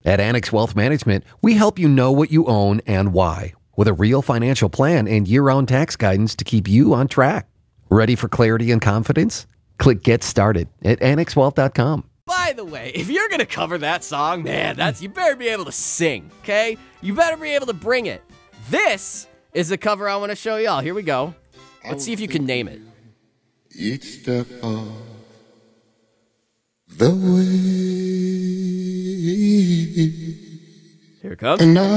At Annex Wealth Management, we help you know what you own and why, with a real financial plan and year-round tax guidance to keep you on track. Ready for clarity and confidence? Click Get Started at annexwealth.com. By the way, if you're going to cover that song, man, you better be able to sing, okay? You better be able to bring it. This is a cover I want to show y'all. Here we go. Let's see if you can name it. Each step of the way. Here it comes. And Do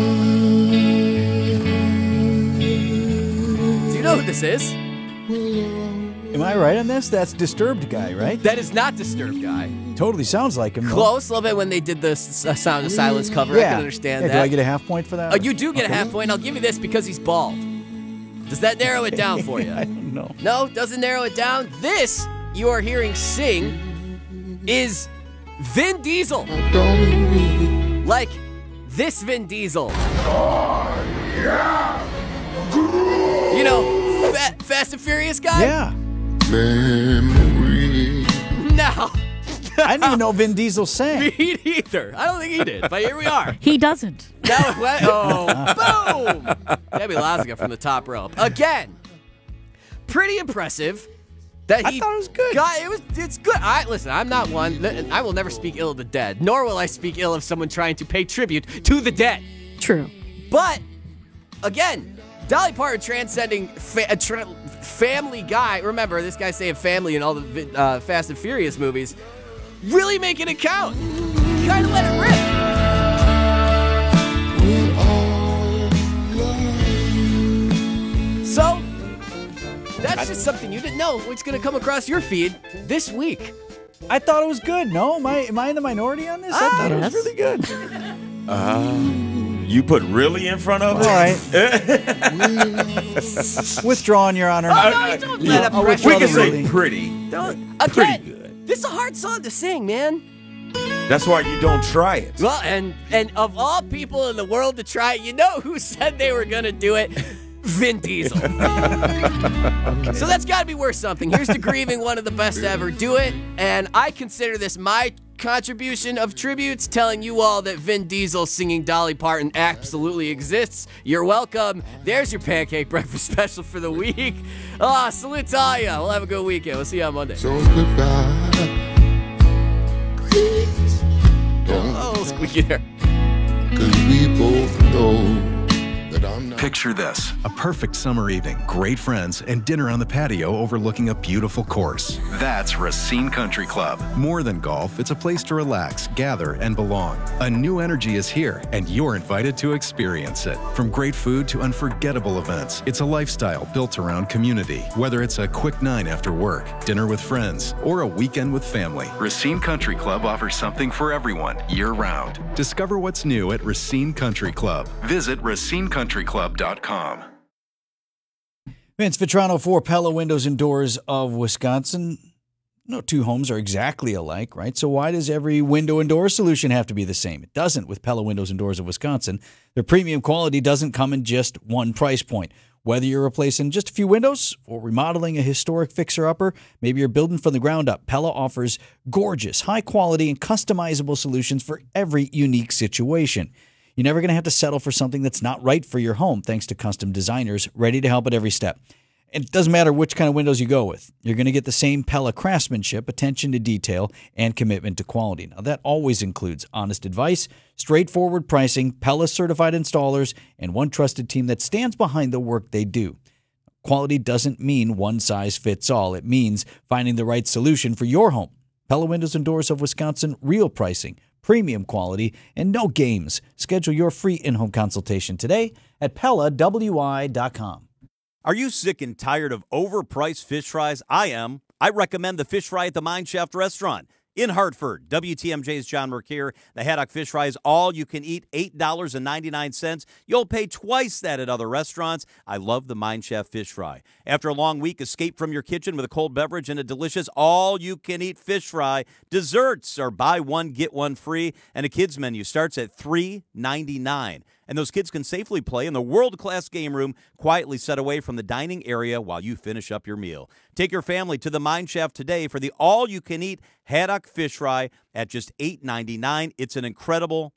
you know who this is? Am I right on this? That's Disturbed Guy, right? That is not Disturbed Guy. Totally sounds like him. Close, a little bit when they did the Sound of Silence cover. Yeah. I can understand Yeah, that. do I get a half point for that? Oh, you do get a half point. I'll give you this because he's bald. Does that narrow it down for you? I don't know. No, doesn't narrow it down. This you are hearing sing is Vin Diesel. Like this Vin Diesel. You know, Fast and Furious guy? Yeah. memory. No. I didn't even know Vin Diesel sang. Me either. I don't think he did, but here we are. He doesn't. Now it went, boom! Debbie Laziga from the top rope. Again, pretty impressive. That I thought it was good. It's good. Listen, I'm not one. I will never speak ill of the dead, nor will I speak ill of someone trying to pay tribute to the dead. True. But, again, Dolly Parton transcending Family Guy. Remember, this guy's saying family in all the Fast and Furious movies. Really making it count. Kind of let it rip. So, that's just something you didn't know what's going to come across your feed this week. I thought it was good. No? Am I in the minority on this? I thought it was yes. really good. You put really in front of All it? right. Withdrawing, Your Honor. Don't let I'll it withdraw We the can say ruling. pretty. Don't. Pretty Again, good. this is a hard song to sing, man. That's why you don't try it. Well, and of all people in the world to try it, you know who said they were going to do it? Vin Diesel. So that's got to be worth something. Here's to grieving one of the best to ever do it. And I consider this my contribution of tributes, telling you all that Vin Diesel singing Dolly Parton absolutely exists. You're welcome. There's your pancake breakfast special for the week. Salute to all ya. We'll have a good weekend. We'll see you on Monday. So goodbye. Please don't, Oh, squeaky there. 'cause we both know that I'm not. Picture this, a perfect summer evening, great friends, and dinner on the patio overlooking a beautiful course. That's Racine Country Club. More than golf, it's a place to relax, gather, and belong. A new energy is here, and you're invited to experience it. From great food to unforgettable events, it's a lifestyle built around community. Whether it's a quick 9 after work, dinner with friends, or a weekend with family, Racine Country Club offers something for everyone, year-round. Discover what's new at Racine Country Club. Visit racinecountryclub.com. Vince Vitrano for Pella Windows and Doors of Wisconsin. No two homes are exactly alike, right? So why does every window and door solution have to be the same? It doesn't with Pella Windows and Doors of Wisconsin. Their premium quality doesn't come in just one price point. Whether you're replacing just a few windows or remodeling a historic fixer-upper, maybe you're building from the ground up, Pella offers gorgeous, high-quality, and customizable solutions for every unique situation. You're never going to have to settle for something that's not right for your home, thanks to custom designers ready to help at every step. And it doesn't matter which kind of windows you go with. You're going to get the same Pella craftsmanship, attention to detail, and commitment to quality. Now, that always includes honest advice, straightforward pricing, Pella-certified installers, and one trusted team that stands behind the work they do. Quality doesn't mean one size fits all. It means finding the right solution for your home. Pella Windows and Doors of Wisconsin, real pricing, premium quality, and no games. Schedule your free in-home consultation today at PellaWI.com. Are you sick and tired of overpriced fish fries? I am. I recommend the fish fry at the Mine Shaft Restaurant in Hartford. WTMJ's John Mercure. The Haddock fish fries, all you can eat, $8.99. You'll pay twice that at other restaurants. I love the Mine Shaft fish fry. After a long week, escape from your kitchen with a cold beverage and a delicious all-you-can-eat fish fry. Desserts are buy one, get one free, and a kids menu starts at $3.99. And those kids can safely play in the world-class game room, quietly set away from the dining area while you finish up your meal. Take your family to the Mine Shaft today for the all-you-can-eat haddock fish fry at just $8.99. It's an incredible